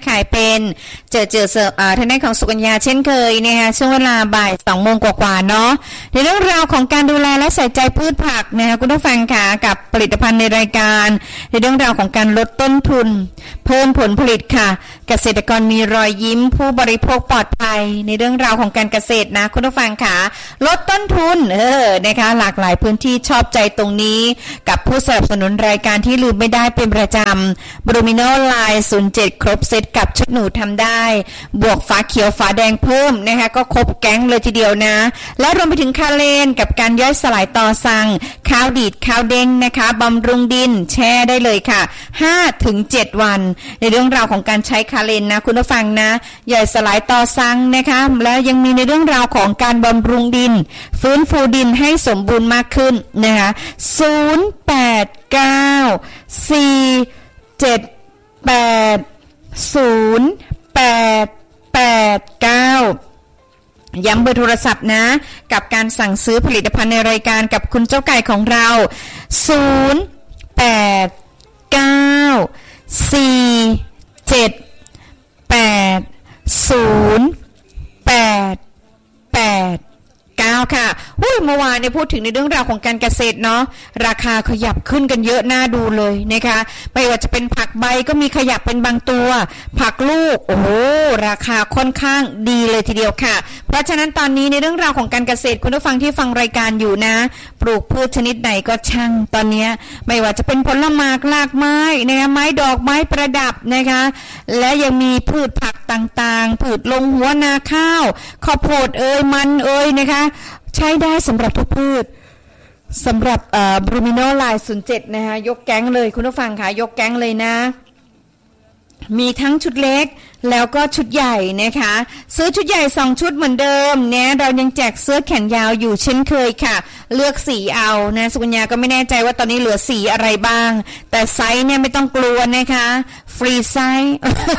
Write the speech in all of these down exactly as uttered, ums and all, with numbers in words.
ขายเป็นเจอเจอเอ่อทางด้านของสุกัญญาเช่นเคยนะคะช่วงเวลาบ่ายสองโมงกว่าๆเนาะในเรื่องราวของการดูแลและใส่ใจพืชผักนะคะคุณผู้ฟังค่ะกับผลิตภัณฑ์ในรายการในเรื่องราวของการลดต้นทุนเพิ่มผลผลิตค่ะเกษตรกรมีรอยยิ้มผู้บริโภคปลอดภัยในเรื่องราวของการเกษตรนะคุณผู้ฟังค่ะลดต้นทุนเออนะคะหลากหลายพื้นที่ชอบใจตรงนี้กับผู้สนับสนุนรายการที่ลืมไม่ได้เป็นประจำบรูมิโนไลน์ศูนย์เจ็ดครบเซตกับชุดหนูทำได้บวกฝาเขียวฝาแดงเพิ่มนะคะก็ครบแก๊งเลยทีเดียวนะและรวมไปถึงคาเลนกับการย่อยสลายต่อสั่งข้าวดีดข้าวเด้งนะคะบำรุงดินแช่ได้เลยค่ะ ห้าถึงเจ็ด วันในเรื่องราวของการใช้คาเลนนะคุณผู้ฟังนะย่อยสลายต่อสั่งนะคะแล้วยังมีในเรื่องราวของการบำรุงดินฟื้นฟูดินให้สมบูรณ์มากขึ้นนะคะศูนย์ แปด เก้า สี่ เจ็ด แปด ศูนย์ แปด แปด เก้าย้ำเบอร์โทรศัพท์นะกับการสั่งซื้อผลิตภัณฑ์ในรายการกับคุณเจ้าไก่ของเราศูนย์ แปด เก้า สี่ เจ็ด แปด ศูนย์ แปด แปด เก้าค่ะอุ้ยเมื่อวานเนี่ยพูดถึงในเรื่องราวของการเกษตรเนาะราคาขยับขึ้นกันเยอะน่าดูเลยนะคะไม่ว่าจะเป็นผักใบก็มีขยับเป็นบางตัวผักลูกโอ้โหราคาค่อนข้างดีเลยทีเดียวค่ะเพราะฉะนั้นตอนนี้ในเรื่องราวของการเกษตรคุณผู้ฟังที่ฟังรายการอยู่นะปลูกพืชชนิดไหนก็ช่างตอนนี้ไม่ว่าจะเป็นผลไม้รากไม้นะคะไม้ดอกไม้ประดับนะคะและยังมีพืชผักต่างๆพืชลงหัวนาข้าวข้าวโพดเอ่ยมันเอ่ยนะคะใช้ได้สำหรับทุกพืชสำหรับเอ่อบรูมิโนไลน์ศูนย์เจ็ดนะคะยกแก๊งเลยคุณผู้ฟังค่ะยกแก๊งเลยนะมีทั้งชุดเล็กแล้วก็ชุดใหญ่นะคะซื้อชุดใหญ่สองชุดเหมือนเดิมเนี่ยเรายังแจกเสื้อแขนยาวอยู่เช่นเคยค่ะเลือกสีเอานะสุกัญญาก็ไม่แน่ใจว่าตอนนี้เหลือสีอะไรบ้างแต่ไซส์เนี่ยไม่ต้องกลัวนะคะฟรีไซส์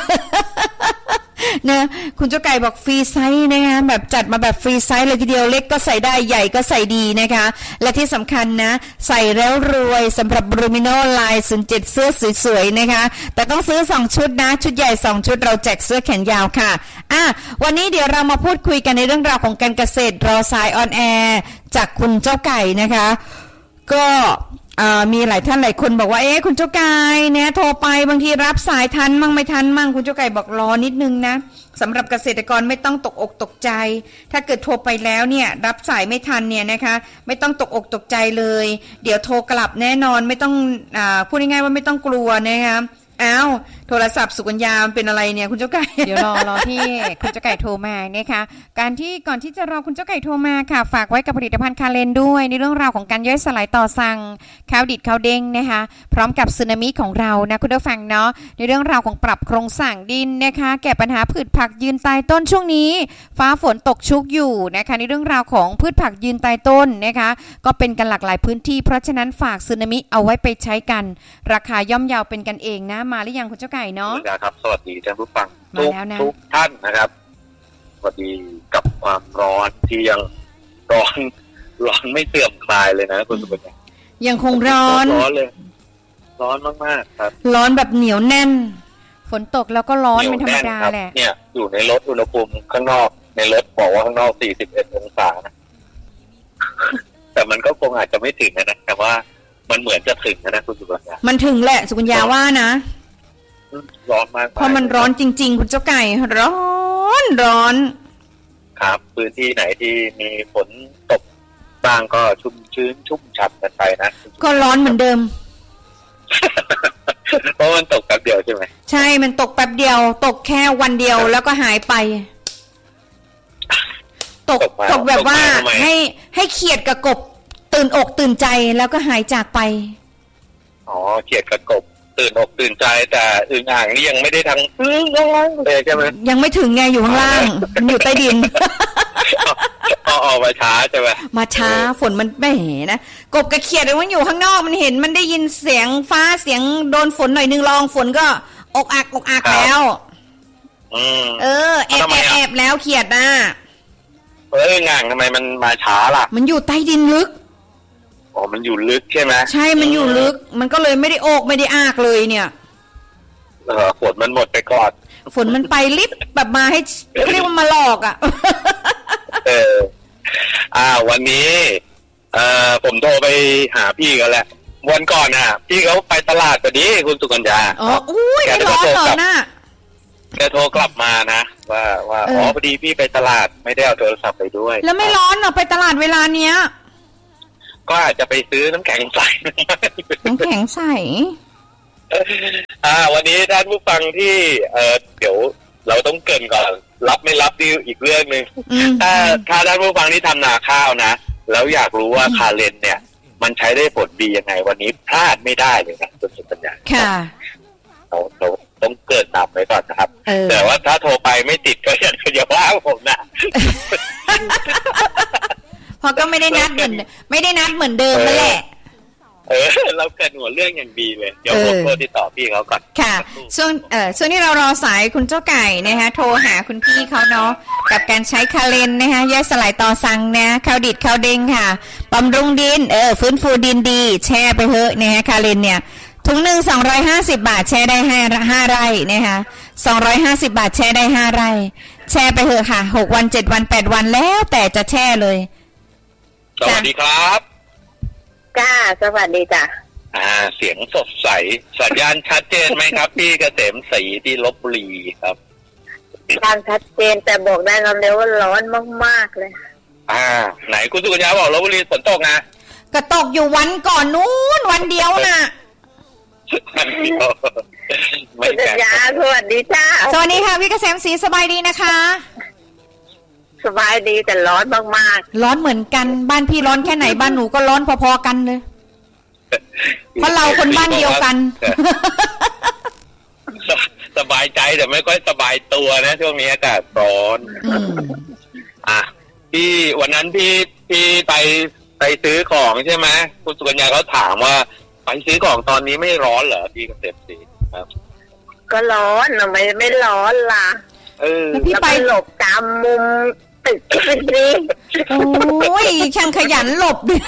นะคุณเจ้าไก่บอกฟรีไซส์นะคะแบบจัดมาแบบฟรีไซส์เลยทีเดียวเล็กก็ใส่ได้ใหญ่ก็ใส่ดีนะคะและที่สำคัญนะใส่แล้วรวยสำหรับบรูมิโนไลน์ศูนย์เจ็ดเสื้อสวยๆนะคะแต่ต้องซื้อสองชุดนะชุดใหญ่สองชุดเราแจกเสื้อแขนยาวค่ะอ่ะวันนี้เดี๋ยวเรามาพูดคุยกันในเรื่องราวของการเกษตรรอสายออนแอร์จากคุณเจ้าไก่นะคะก็มีหลายท่านหลายคนบอกว่าเอ๊ะคุณเจ้าไก่เนี่ยโทรไปบางทีรับสายทันมั่งไม่ทันมั่งคุณเจ้าไก่บอกรอนิดนึงนะสำหรับเกษตรกรไม่ต้องตกอกตกใจถ้าเกิดโทรไปแล้วเนี่ยรับสายไม่ทันเนี่ยนะคะไม่ต้องตกอกตกใจเลยเดี๋ยวโทรกลับแน่นอนไม่ต้องอ่าพูดง่ายๆว่าไม่ต้องกลัวนะคะอ้าวโทรศัพท์สุกัญญาเป็นอะไรเนี่ยคุณเจ้าไก่เดี๋ยวรอรอที่คุณเจ้าไก่โทรมานะคะการที่ก่อนที่จะรอคุณเจ้าไก่โทรมาค่ะฝากไว้กับผลิตภัณฑ์คาเลนด้วยในเรื่องราวของการย่อยสลายต่อสั่งข้าวดิดข้าวเด้งนะคะพร้อมกับสึนามิของเรานะคุณผู้ฟังเนาะในเรื่องราวของปรับโครงสร้างดินนะคะแก้ปัญหาพืชผักยืนตายต้นช่วงนี้ฟ้าฝนตกชุกอยู่นะคะในเรื่องราวของพืชผักยืนตายต้นนะคะก็เป็นกันหลากหลายพื้นที่เพราะฉะนั้นฝากสึนามิเอาไว้ไปใช้กันราคาย่อมเยาเป็นกันเองนะมาหรือยังคุณเจ้าไก่เนาะครับสวัสดีท่านผู้ฟังทุกทุกท่านนะครับสวัสดีกับความร้อนที่ยังร้อนร้อนไม่เสื่อมคลายเลยนะคุณสุกัญญายังคงร้อนร้อนเลยร้อนมากๆครับร้อนแบบเหนียวแน่นฝนตกแล้วก็ร้อนเป็นธรรมดาแหละเนี่ยอยู่ในรถอุณหภูมิข้างนอกในรถบอกว่าข้างนอกสี่สิบเอ็ดองศานะแต่มันก็คงอาจจะไม่ถึงนะแต่ว่ามันเหมือนจะถึงนะคุณสุกัญญามันถึงแหละสุกัญญาว่านะร้อนมากเพราะมันร้อนจริงๆคุณเจ้าไก่ร้อนร้อนครับพื้นที่ไหนที่มีฝนตกบ้างก็ชุ่มชื้นชุ่มฉ่ำกันไปนะก็ร้อนเหมือนเดิมเพราะมันตกแป๊บเดียวใช่ไหมใช่มันตกแป๊บเดียวตกแค่วันเดียวแล้วก็หายไปตกตกแบบว่าให้ให้เขียดกับกบตื่นอกตื่นใจแล้วก็หายจากไปอ๋อเขียดกับกบตื่นอกตื่นใจแต่อึ่งอ่างนี่ยังไม่ได้ทั้งอึ่งอ่างเลยใช่ไหมยังไม่ถึงไงอยู่ข้างล่างมันอยู่ใต้ดินอ๋อออกมาช้าใช่ไหมมาช้าฝนมันไม่เห็นนะกบกับเขียดมันอยู่ข้างนอกมันเห็นมันได้ยินเสียงฟ้าเสียงโดนฝนหน่อยนึงลองฝนก็อกอักอกอักแล้วเออแอบแอบแล้วเขียดนะเอออึ่งอ่างทำไมมันมาช้าล่ะมันอยู่ใต้ดินลึกอ๋อมันอยู่ลึกใช่ไหมใช่มันอยู่ลึกมันก็เลยไม่ได้โอกไม่ได้อากเลยเนี่ยเออฝนมันหมดไปก่อนฝนมันไปลิบแบบมาให้เรียกว่ามาหลอกอ่ะเอออ่าวันนี้เอ่อผมโทรไปหาพี่กันแหละวันก่อนน่ะพี่เขาไปตลาดพอดีคุณสุกัญญาอ๋ออุ้ยไม่ร้อนเหรอน่ะแกโทรกลับมานะว่าว่าอ๋อพอดีพี่ไปตลาดไม่ได้เอาโทรศัพท์ไปด้วยแล้วไม่ร้อนเหรอไปตลาดเวลาเนี้ยก็อาจจะไปซื้อน้ำแข็งใสน้ำแข็งใสอ่าวันนี้ท่านผู้ฟังที่เอ่อเดี๋ยวเราต้องเกริ่นก่อนรับไม่รับนี่อีกเรื่องนึงถ้าถ้าท่านผู้ฟังที่ทำนาข้าวนะแล้วอยากรู้ว่าคาเลนเนี่ยมันใช้ได้ผลดียังไงวันนี้พลาดไม่ได้เลยนะคุณสุกัญญาค่ะเราเราต้องเกิดนำไว้ก่อนนะครับแต่ว่าถ้าโทรไปไม่ติดก็อย่าอย่าว่าผมนะเพราะก็ไม่ได้นัดเหมือนไม่ได้นัดเหมือนเดิมนั่นแหละเออเราเกิดหัวเรื่องอย่างดีเลยเดี๋ยวผมโทรติดต่อพี่เขาก่อนค่ะช่วงเอ่อช่วงที่เรารอสายคุณเจ้าไก่นะคะโทรหาคุณพี่เขาเนาะกับการใช้คาเลนนะคะย่อยสลายต่อซังนะข้าวดิดข้าวเด้งค่ะบำรุงดินเออฟื้นฟูดินดีแช่ไปเถอะนะคะคาเลนเนี่ยถุงหนึ่งสองร้อยห้าสิบบาทแช่ได้ห้าห้าไร่นะคะสองร้อยห้าสิบบาทแช่ได้ห้าไร่แช่ไปเถอะค่ะหกวันเจ็ดวันแปดวันแล้วแต่จะแช่เลยสวัสดีครับจ้าสวัสดีจ้ะอ่าเสียงสดใสสัญญาณชัดเจนไหมครับพี่เกษมศรีที่ลพบุรีครับสัญญาณชัดเจนแต่บอกได้เราเร็วว่าร้อนมากๆเลยอ่าไหนคุณสุกัญญาบอกลพบุรีฝนตกนะก็ตกอยู่วันก่อนนู้นวันเดียวน่ะวันเดียวไม่สัญญาสวัสดีจ้าสวัสดีค่ะพี่เกษมศรีสบายดีนะคะสบายดีแต่ร้อนมากๆร้อนเหมือนกันบ้านพี่ร้อนแค่ไหนบ้านหนูก็ร้อนพอๆกันเลยเพราะเราคนบ้านเดียวกันสบายใจแต่ไม่ค่อยสบายตัวนะช่วงนี้อากาศร้อนอ่ะพี่วันนั้นพี่พี่ไปไปซื้อของใช่ไหมคุณสุกัญญาเขาถามว่าไปซื้อของตอนนี้ไม่ร้อนเหรอพี่เกษมศรีครับก็ร้อนทำไมไม่ร้อนล่ะเออพี่ไปหลบตามมุมตึกสิโอ้ยช่างขยันหลบดิ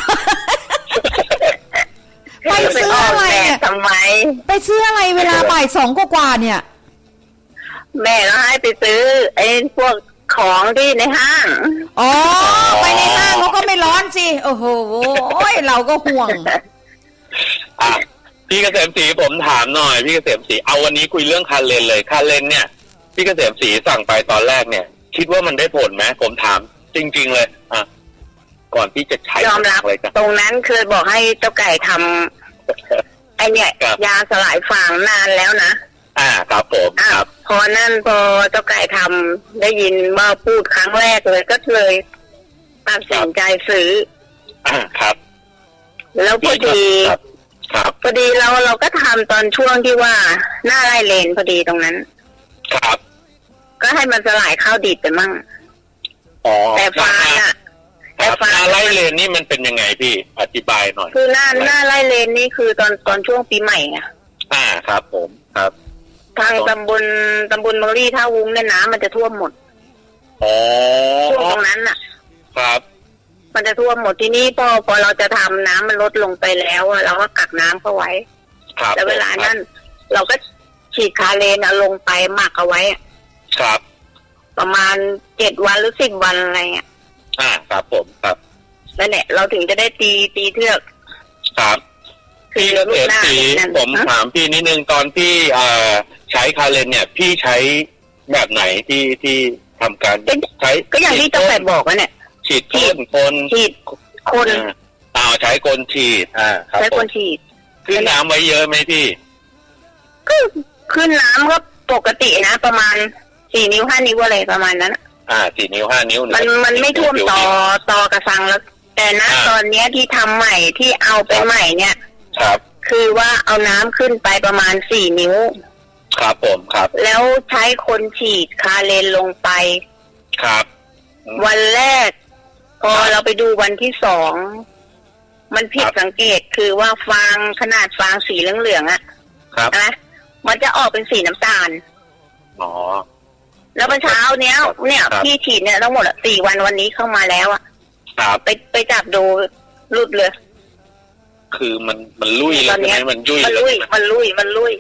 ไปซื้ออะไรเนี่ยทำไมไปซื้ออะไรเวลาบ่ายสองกว่าๆเนี่ยแม่ก็ให้ไปซื้อไอ้พวกของที่ในห้างอ๋อไปในห้างเขาก็ไม่ร้อนสิโอ้โหเราก็ห่วงอ่ะพี่เกษมศรีผมถามหน่อยพี่เกษมศรีเอาวันนี้คุยเรื่องคาเลนเลยคาเลนเนี่ยพี่เกษมศรีสั่งไปตอนแรกเนี่ยคิดว่ามันได้ผลไหมผมถามจริงๆเลยอ่ะก่อนที่จะใช้ยอมรับตรงนั้นเคยบอกให้เจ้าไก่ทำไอเนี่ยยาสลายฟางนานแล้วนะอ่าครับผมครับพอนั่นพอเจ้าไก่ทำได้ยินว่าพูดครั้งแรกเลยก็เลยตัดสินใจซื้ออ่าครับแล้วพอดีครับพอดีเราเราก็ทำตอนช่วงที่ว่าหน้าไร่เลนพอดีตรงนั้นครับก็ให้มันสลายข้าวดิบไปมั่งอ๋อแต่ฟางอ่ะแต่ฟางไร่เลนนี่มันเป็นยังไงพี่อธิบายหน่อยคือหน้าหน้าไร่เลนนี่คือตอนตอนช่วงปีใหม่ไงอ่าครับผมครับทางตำบลตำบลบางรี่ท่าวุ้งเนี่ยน้ำมันจะท่วมหมดอ๋อช่วงตรงนั้นอ่ะครับมันจะท่วมหมดที่นี่พอพอเราจะทำน้ำมันลดลงไปแล้วเราก็กักน้ำเข้าไว้แล้วเวลานั้นเราก็ฉีดคาเลนลงไปหมักเอาไว้ครับประมาณเจ็ดวันหรือสิบวันอะไรเงี้ยอ่าครับผมครับนั่นแหละเราถึงจะได้ตีตีเทือกครับพี่เอฟซีผมถามพี่นิดนึงตอนที่อ่าใช้คาเลนเนี่ยพี่ใช้แบบไหนที่ที่ทำการใช้ก็อย่างที่เจ้าแปดบอกว่าเนี่ยฉีดพ่นคนฉีดคนอ่าใช้คนฉีดอ่าครับใช้คนฉีดขึ้นน้ำไว้เยอะไหมพี่ก็ขึ้นน้ำก็ปกตินะประมาณสี่นิ้วห้านิ้วอะไรประมาณนั้นอ่าสี่นิ้วห้านิ้วมันมันไม่ท่วมต่อต่อกระสังแล้วแต่ณตอนนี้ที่ทำใหม่ที่เอาไปใหม่เนี่ยครับคือว่าเอาน้ำขึ้นไปประมาณสี่นิ้วครับผมครับแล้วใช้คนฉีดคาเลนลงไปครับวันแรกพอเราไปดูวันที่สองมันผิดสังเกตคือว่าฟางขนาดฟางสีเหลืองๆอ่ะครับนะมันจะออกเป็นสีน้ำตาลอ๋อแล้วเมื่อเช้าเนี้ยเนี่ยพี่ฉีดเนี่ยทั้งหมดสี่วันวันนี้เข้ามาแล้วอ่ะครับไปไปจับดูรุดเลยคือมันมันลุยเลยใช่ไหมมันยุ่ยมันลุยมันลุยมันลุย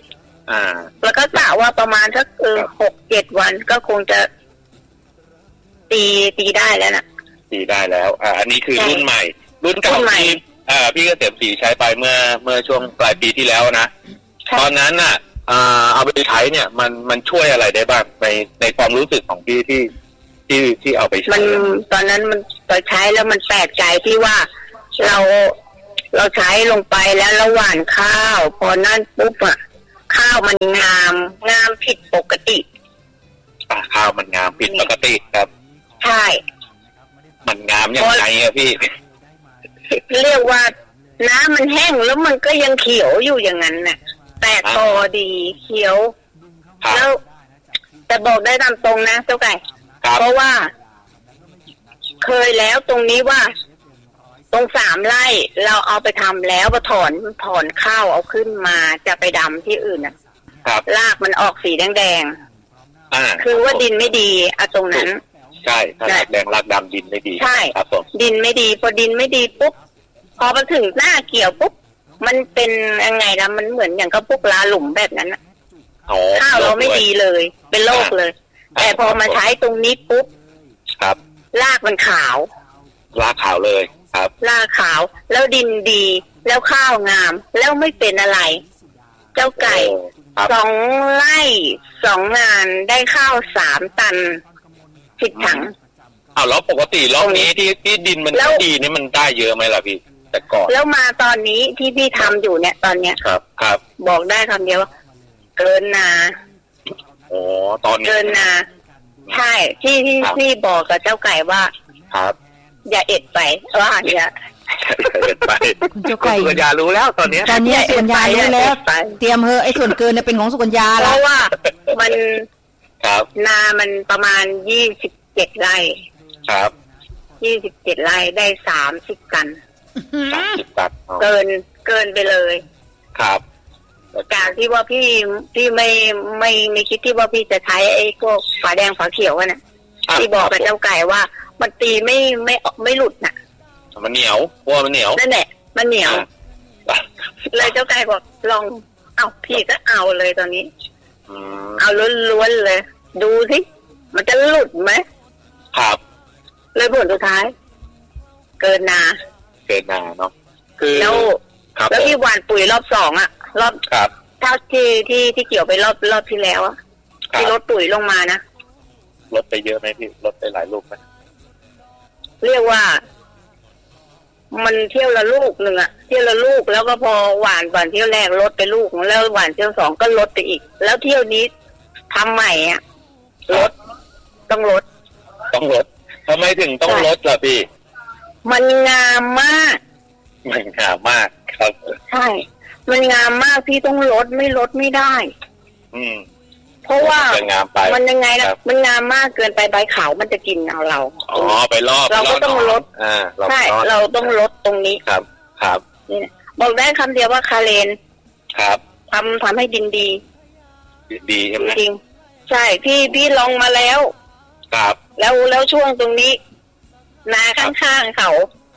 อ่าแล้วก็กะว่าประมาณสักเออหกเจ็ดวันก็คงจะตีตีได้แล้วนะตีได้แล้วอ่าอันนี้คือรุ่นใหม่รุ่นเก่าที่อ่าพี่เกษมศรีใช้ไปเมื่อเมื่อช่วงปลายปีที่แล้วนะตอนนั้นน่ะอ่าเอาไปใช้เนี่ยมันมันช่วยอะไรได้บ้างในในความรู้สึกของพี่ที่ที่ที่เอาไปใช้มันตอนนั้นมันตอนใช้แล้วมันแปลกใจที่ว่าเราเราใช้ลงไปแล้วเราหว่านข้าวพอนั่นปุ๊บอ่ะข้าวมันงามงามผิดปกติอ่าข้าวมันงามผิดปกติครับใช่มันงามยังไงอะพี่เรียกว่าน้ำมันแห้งแล้วมันก็ยังเขียวอยู่อย่างนั้นน่ะแต่ตอดีเขียวแล้วแต่บอกได้ตามตรงนะเจ้าไก่เพราะว่าเคยแล้วตรงนี้ว่าตรงสามไร่เราเอาไปทำแล้วพอถอนถอนข้าวเอาขึ้นมาจะไปดำที่อื่นน่ะรากมันออกสีแดงๆคือว่าดินไม่ดีอะตรงนั้นใช่ถ้ารากแดงรากดำดินไม่ดีใช่ครับผมดินไม่ดีพอดินไม่ดีปุ๊บพอมาถึงหน้าเกี่ยวปุ๊บมันเป็นยังไงล่ะมันเหมือนอย่างกับพวกลาหลุมแบบนั้นนะข้าวเราไม่ดีเลยเป็นโรคเลยแต่พอมาใช้ตรงนี้ปุ๊บครับรากมันขาวรากขาวเลยครับรากขาวแล้วดินดีแล้วข้าวงามแล้วไม่เป็นอะไรเจ้าไก่สองไร่สองงานได้ข้าวสามตันสิบถังอ้าวแล้วปกติรอบนี้ที่ที่ดินมันดีนี่มันได้เยอะไหมล่ะพี่แต่ก่อนแล้วมาตอนนี้ที่พี่ทำอยู่เนี่ยตอนเนี้ยครับครับบอกได้คำเดียวว่าเกินนาโอ้ตอนนี้เกินนาใช่ที่ที่พี่บอกกับเจ้าไก่ว่าครับอย่าเอ็ดไปว่าเนี่ยเอ็ดไปคุณเจ้าไก่สุกัญญารู้แล้วตอนนี้ตอนนี้สุกัญญารู้แล้วเตรียมเฮอไอ้ส่วนเกินเนี่ยเป็นของสุกัญญาแล้วเพราะว่ามันครับนามันประมาณยี่สิบเจ็ดไร่ครับยี่สิบเจ็ดไร่ได้สามสิบตันสามสิบตันเกินเกินไปเลยครับจากที่ว่าพี่พี่ไม่ไม่ไม่คิดที่ว่าพี่จะใช้ไอ้พวกฝาแดงฝาเขียวน่ะที่บอกกับเจ้าไก่ว่ามันตีไม่ไม่ไม่หลุดน่ะมันเหนียวเพราะมันเหนียวนั่นแหละมันเหนียวเลยเจ้าไก่บอกลองเอาพี่ก็เอาเลยตอนนี้เอาล้วนๆเลยดูสิมันจะหลุดไหมครับเลยผลสุดท้ายเกินนาเกินนาเนาะคือแล้วแล้วที่หว่านปุ๋ยรอบสองอ่ะรอบครับเท่าที่ที่ที่เกี่ยวไปรอบรอบที่แล้วอ่ะที่ลดปุ๋ยลงมานะลดไปเยอะไหมพี่ลดไปหลายลูกไหมเรียกว่ามันเที่ยวละลูกหนึ่งอ่ะเที่ยวละลูกแล้วก็พอหว่านหว่านเที่ยวแรกลดไปลูกแล้วหว่านเที่ยวสองก็ลดไปอีกแล้วเที่ยวนี้ทำใหม่อ่ะลดต้องลดต้องลดทำไมถึงต้องลดล่ะพี่มันงามมากมันงามมากครับใช่มันงามมากพี่ต้องลดไม่ลดไม่ได้อืมเพราะว่ามันยังไงล่ะมันงามมากเกินไปใบขาวมันจะกินเอาเราอ๋อไปรอบเราก็ต้องลดอ่าใช่เราต้องลดตรงนี้ครับครับนี่บอกได้คำเดียวว่าคาเลนครับทำทำให้ดินดีดีใช่ไหมจริงใช่พี่พี่ลองมาแล้วครับแล้วแล้วช่วงตรงนี้นาข้างๆเขา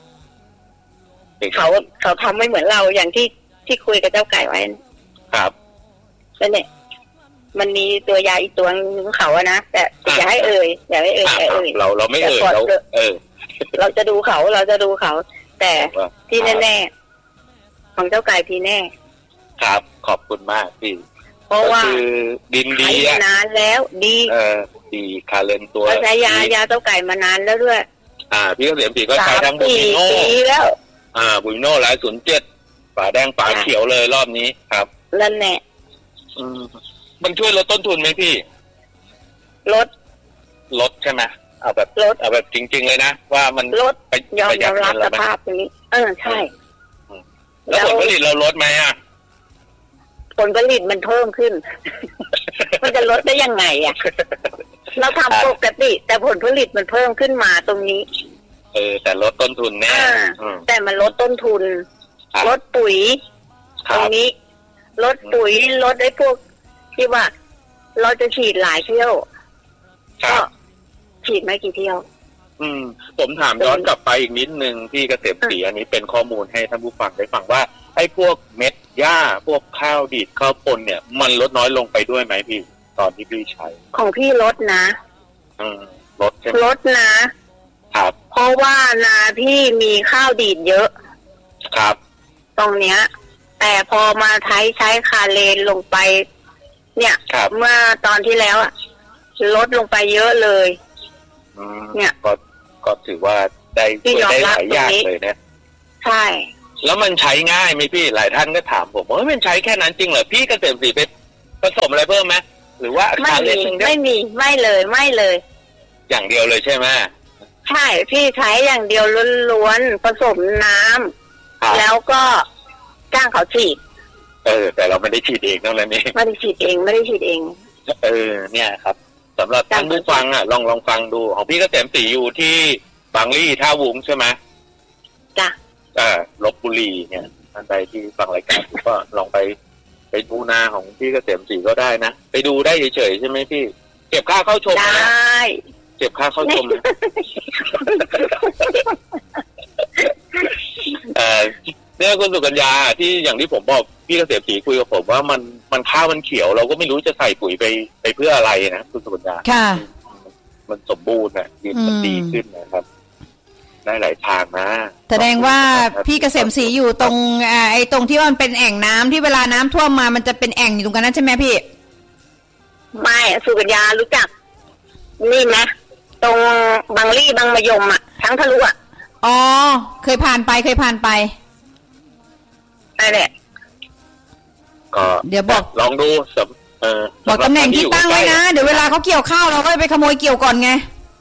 เขาเขาทำไม่เหมือนเราอย่างที่ที่คุยกับเจ้าไก่ไว้ครับแล้วเนี่ยมันมีตัวยาอีกตัวนึงเขาอะนะแต่อย่าให้เอ่ยอย่าให้เอ่ยอย่าเอ่ยเราเราไม่เอ่ยเราเออเราจะดูเขาเราจะดูเขาแต่ที่แน่ๆของเจ้าไก่พี่แน่ครับขอบคุณมากพี่เพราะว่าคือดินดีอะนานแล้วดีเออดีคาเลนตัวใช้ยายาเจ้าไก่มานานแล้วด้วยอ่าพี่ก็เสียมปีก็ใช้ทั้งบุญโน่แล้วอ่าบุญโน่หลายศูนย์เจ็ดฝาแดงฝาเขียวเลยรอบนี้ครับนั่นแหละอืมมันช่วยลดต้นทุนไหมพี่ลดลดใช่ไหมเอาแบบลดเอาแบบจริงๆเลยนะว่ามันลดยอมยอมรับสภาพตรงนี้เออใช่แล้วผลผลิตเราลดไหมอ่ะผลผลิตมันเพิ่มขึ้นมันจะลดได้ยังไงอ่ะเราทำปกติแต่ผลผลิตมันเพิ่มขึ้นมาตรงนี้เออแต่ลดต้นทุนแน่แต่มันลดต้นทุนลดปุ๋ยตรงนี้ลดปุ๋ยลดไอ้พวกที่ว่าเราจะฉีดหลายเที่ยวก็ฉีดไม่กี่เที่ยวอืมผมถามย้อนกลับไปอีกนิดนึงพี่เกษมศรีอันนี้เป็นข้อมูลให้ท่านผู้ฟังได้ฟังว่าไอ้พวกเม็ดหญ้าพวกข้าวดีดข้าวปนเนี่ยมันลดน้อยลงไปด้วยไหมพี่ตอนที่พี่ใช้ของพี่ลดนะอืมลดใช่ไหมลดนะครับเพราะว่านาพี่มีข้าวดีดเยอะครับตรงเนี้ยแต่พอมาใช้ใช้คาเลนลงไปเนี่ยเมื่อตอนที่แล้วอะลดลงไปเยอะเลยเนี่ยก็ก็ถือว่าได้ช่วยได้หลายอย่างเลยนะใช่แล้วมันใช้ง่ายไหมพี่หลายท่านก็ถามผมว่ามันใช้แค่นั้นจริงเหรอพี่เกษมศรีไปผสมอะไรเพิ่มไหมหรือว่าไม่มีไม่มีไม่เลยไม่เลยอย่างเดียวเลยใช่ไหมใช่พี่ใช้อย่างเดียวล้วนๆผสมน้ำแล้วก็จ้างเขาฉีดเออแต่เราไม่ได้ฉีดเองนั่นแหละนี่ไม่ได้ฉีดเองไม่ได้ฉีดเองเออเนี่ยครับสำหรับท่านผู้ฟังอ่ะลองลองฟังดูของพี่เกษมศรีอยู่ที่บางลี่ท่าวุ้งใช่ไหมจ้ะอ่าลพบุรีเนี่ยท่านใดที่ฟังรายการก็ลองไปไปดูนาของพี่เกษมศรีก็ได้นะไปดูได้เฉยๆใช่ไหมพี่เก็บค่าเข้าชมนะได้เก็บค่าเข้าชมนะเออเนี่ยคุณสุกัญญาที่อย่างที่ผมบอกพี่เกษมศรีคุยกับผมว่ามันมันข้าวมันเขียวเราก็ไม่รู้จะใส่ปุ๋ยไปไปเพื่ออะไรนะคุณสุกัญญาค่ะมันสมบูรณ์นะมันดีขึ้นนะครับได้หลายทางนะแสดงว่าพี่เกษมศรีอยู่ตรงไอ้ตรงที่มันเป็นแอ่งน้ำที่เวลาน้ำท่วมมามันจะเป็นแอ่งอยู่ตรงนั้นใช่ไหมพี่ไม่สุกัญญารู้จักนี่ไหมตรงบางลี่บางมะยมอ่ะทั้งทะลุอ่ะอ๋อเคยผ่านไปเคยผ่านไปอะไรก็เดี๋ยวบอกลองดูเออบอกตำแหน่งที่ตั้งไว้นะเดี๋ยวเวลาเขาเกี่ยวข้าวเราก็ไปขโมยเกี่ยวก่อนไง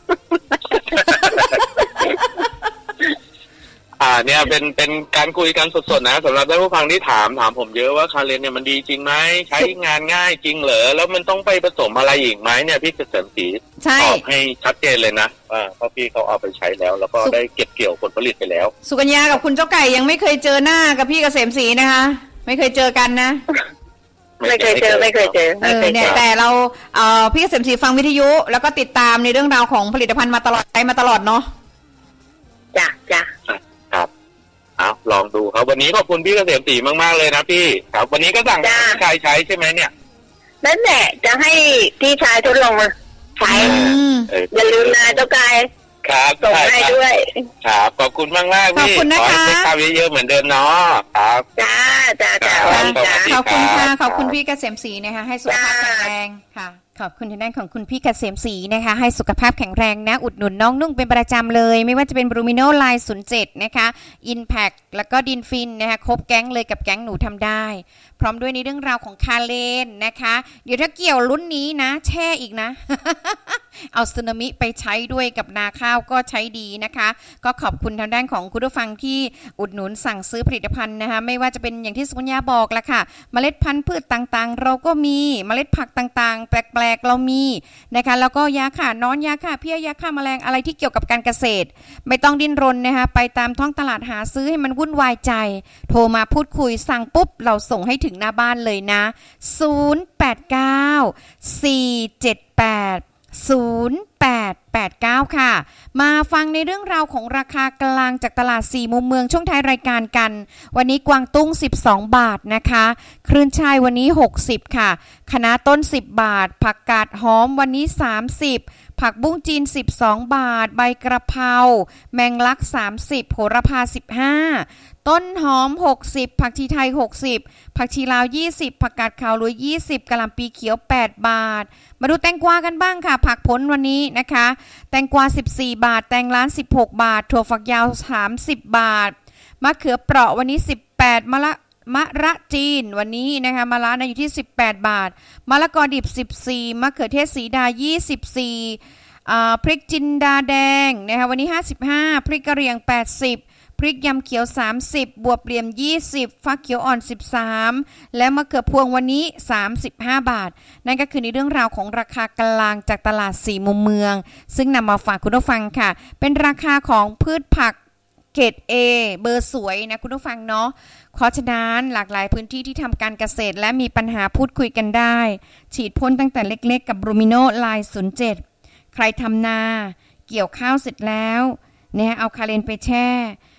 อ่าเนี่ยเป็นเป็นการคุยกันสดๆนะสำหรับท่านผู้ฟังที่ถามถามผมเยอะว่าคาเลนเนี่ยมันดีจริงไหมใช้งานง่ายจริงเหรอแล้วมันต้องไปผสมอะไรอีกไหมเนี่ยพี่เกษมศรีตอบให้ชัดเจนเลยนะว่าเพราะพี่เขาเอาไปใช้แล้วแล้วก็ได้เก็บเกี่ยวผลผลิตไปแล้วสุกัญญากับคุณเจ้าไก่ยังไม่เคยเจอหน้ากับพี่เกษมศรีนะคะไม่เคยเจอกันนะไม่เคยเจอไม่เคยเจอเออเนี่ยแต่เราเอ่อพี่เกษมศรีฟังวิทยุแล้วก็ติดตามในเรื่องราวของผลิตภัณฑ์มาตลอดใช้มาตลอดเนาะจ้ะจ้ะครับเอาลองดูครับวันนี้ขอบคุณพี่เกษมศรีมากๆเลยนะพี่ครับวันนี้ก็สั่งให้ชายใช้ใช่ไหมเนี่ยนั่นแหละจะให้พี่ชายทดลองใช้อย่าลืมนะเจ้ากายครับส่งให้ด้วยครับขอบคุณมากมากพี่ขอบคุณนะคะขอให้ข้าวเยอะๆเหมือนเดิมเนาะครับจ้าจ้าจ้าขอบคุณค่ะขอบคุณพี่เกษมศรีนะคะให้สุขภาพแข็งแรงค่ะขอบคุณทางด้านของคุณพี่เกษมศรีนะคะให้สุขภาพแข็งแรงนะอุดหนุนน้องนุ่งเป็นประจำเลยไม่ว่าจะเป็นบรูมิโนไลน์ศูนย์เจ็ดนะคะอินแพคแล้วก็ดินฟินนะคะครบแก๊งเลยกับแก๊งหนูทำได้พร้อมด้วยในเรื่องราวของคาเลนนะคะเดี๋ยวถ้าเกี่ยวรุ่นนี้นะแช่อีกนะ เอาสึนามิไปใช้ด้วยกับนาข้าวก็ใช้ดีนะคะก็ขอบคุณทางด้านของคุณผู้ฟังที่อุดหนุนสั่งซื้อผลิตภัณฑ์นะคะไม่ว่าจะเป็นอย่างที่สุญญาบอกละค่ะเมล็ดพันธุ์พืชต่างๆเราก็มีเมล็ดผักต่างๆแปลกๆเรามีนะคะแล้วก็ยาฆ่านอนยาฆ่าเพี้ยยาฆ่าแมลงอะไรที่เกี่ยวกับการเกษตรไม่ต้องดิ้นรนนะคะไปตามท้องตลาดหาซื้อให้มันวุ่นวายใจโทรมาพูดคุยสั่งปุ๊บเราส่งให้ถึงหน้าบ้านเลยนะศูนย์ แปด เก้า สี่ เจ็ด แปด ศูนย์ แปด แปด เก้าค่ะมาฟังในเรื่องราวของราคากลางจากตลาดสี่มุมเมืองช่วงท้ายรายการกันวันนี้กวางตุ้งสิบสองบาทนะคะคลื่นชายวันนี้หกสิบค่ะคะน้าต้นสิบบาทผักกาดหอมวันนี้สามสิบผักบุ้งจีนสิบสองบาทใบกระเพราแมงลักสามสิบโหระพาสิบห้าต้นหอมหกสิบผักชีไทยหกสิบผักชีลาวยี่สิบผักกาดขาวรวยยี่สิบกะหล่ำปีเขียวแปดบาทมาดูแตงกวากันบ้างค่ะผักผลวันนี้นะคะแตงกวาสิบสี่บาทแตงล้านสิบหกบาทถั่วฝักยาวสามสิบบาทมะเขือเปราะวันนี้สิบแปดมะละมะระจีนวันนี้นะคะมะระนะอยู่ที่สิบแปดบาทมะละกอดิบสิบสี่มะเขือเทศสีดายี่สิบสี่อ่าพริกจินดาแดงนะคะวันนี้ห้าสิบห้าพริกกระเหรี่ยงแปดสิบพริกยำเขียวสามสิบบวบเหลี่ยมยี่สิบฟักเขียวอ่อนสิบสามและมะเขือพวงวันนี้สามสิบห้าบาทนั่นก็คือในเรื่องราวของราคากลางจากตลาดสี่มุมเมืองซึ่งนำมาฝากคุณผู้ฟังค่ะเป็นราคาของพืชผักเกรด A เบอร์สวยนะคุณผู้ฟังเนาะเพราะฉะนั้นหลากหลายพื้นที่ที่ทำการเกษตรและมีปัญหาพูดคุยกันได้ฉีดพ่นตั้งแต่เล็กๆกับบรูมิโนไลน์ศูนย์เจ็ดใครทำนาเกี่ยวข้าวเสร็จแล้วเนี่ยเอาคาเลนไปแช่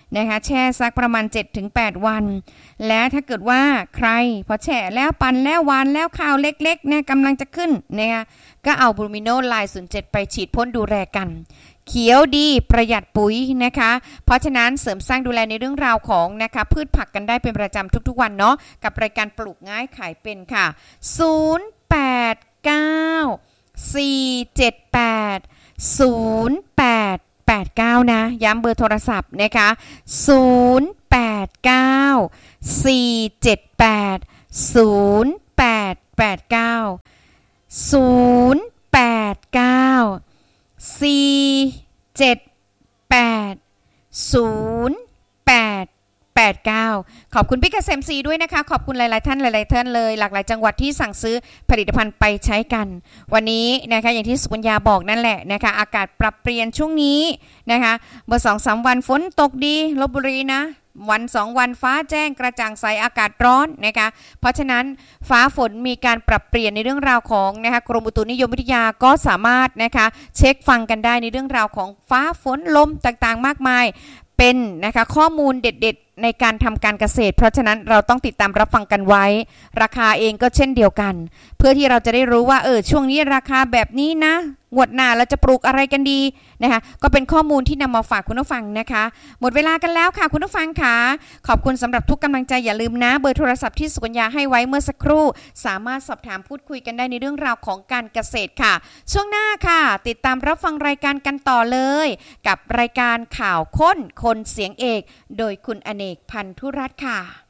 นะคะแช่ซักประมาณ เจ็ดถึงแปด วันและถ้าเกิดว่าใครพอแช่แล้วปั่นแล้วหวานแล้วข้าวเล็กๆเนี่ยกำลังจะขึ้นนะคะก็เอาบรูมิโนไลน์ศูนย์เจ็ดไปฉีดพ่นดูแลกันเขียวดีประหยัดปุ๋ยนะคะเพราะฉะนั้นเสริมสร้างดูแลในเรื่องราวของนะคะพืชผักกันได้เป็นประจำทุกๆวันเนาะกับรายการปลูกง่ายขายเป็นค่ะศูนย์ แปด เก้า สี่ เจ็ด แปด ศูนย์ แปด แปด เก้านะย้ำเบอร์โทรศัพท์นะคะศูนย์ แปด เก้า สี่ เจ็ด แปด ศูนย์ แปด แปด เก้า ศูนย์ แปด เก้า สี่ เจ็ด แปด ศูนย์ แปด แปด เก้าขอบคุณพี่เกษมศรีด้วยนะคะขอบคุณหลายๆท่านหลายๆท่านเลยหลากหลายจังหวัดที่สั่งซื้อผลิตภัณฑ์ไปใช้กันวันนี้นะคะอย่างที่สุกัญญาบอกนั่นแหละนะคะอากาศปรับเปลี่ยนช่วงนี้นะคะเมื่อ สองถึงสาม วันฝนตกดีลพบุรีนะวันสองวันฟ้าแจ้งกระจ่างใสอากาศร้อนนะคะเพราะฉะนั้นฟ้าฝนมีการปรับเปลี่ยนในเรื่องราวของนะคะกรมอุตุนิยมวิทยาก็สามารถนะคะเช็คฟังกันได้ในเรื่องราวของฟ้าฝนลมต่างๆมากมายเป็นนะคะข้อมูลเด็ดๆในการทำการเกษตรเพราะฉะนั้นเราต้องติดตามรับฟังกันไว้ราคาเองก็เช่นเดียวกันเพื่อที่เราจะได้รู้ว่าเออช่วงนี้ราคาแบบนี้นะงวดหน้าเราจะปลูกอะไรกันดีนะคะก็เป็นข้อมูลที่นำมาฝากคุณผู้ฟังนะคะหมดเวลากันแล้วค่ะคุณผู้ฟังค่ะขอบคุณสำหรับทุกกำลังใจอย่าลืมนะเบอร์โทรศัพท์ที่สุกัญญาให้ไว้เมื่อสักครู่สามารถสอบถามพูดคุยกันได้ในเรื่องราวของการเกษตรค่ะช่วงหน้าค่ะติดตามรับฟังรายการกันต่อเลยกับรายการข่าวค้นคนเสียงเอกโดยคุณอเนกพันธุรัตน์ค่ะ